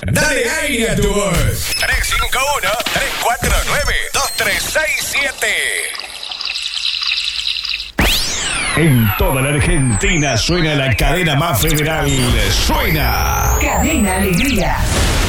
Dale aire a tu voz. 351-349-2367. En toda la Argentina suena la cadena más federal. Suena Cadena Alegría.